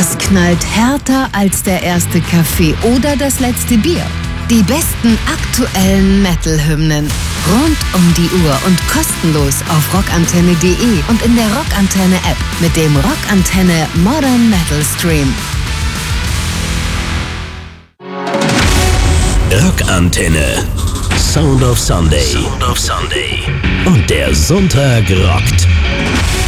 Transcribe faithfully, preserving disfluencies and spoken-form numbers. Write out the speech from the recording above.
Es knallt härter als der erste Kaffee oder das letzte Bier. Die besten aktuellen Metal-Hymnen rund um die Uhr und kostenlos auf rockantenne punkt de und in der Rockantenne-App mit dem Rockantenne Modern Metal Stream. Rockantenne. Sound of Sunday. Sound of Sunday. Und der Sonntag rockt.